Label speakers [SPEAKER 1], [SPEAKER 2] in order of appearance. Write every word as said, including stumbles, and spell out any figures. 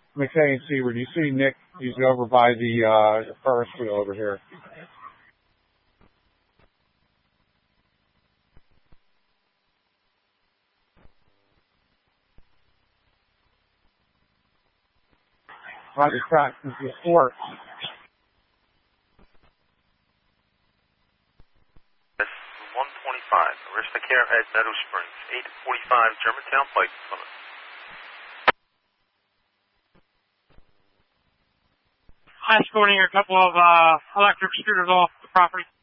[SPEAKER 1] McKay and Seaward. You see Nick, he's over by the uh, Ferris wheel over here. Right the track is the sport.
[SPEAKER 2] one twenty-five, Arista Care at Meadow Springs, eight forty-five Germantown Pike.
[SPEAKER 3] Escorting a couple of uh, electric scooters off the property.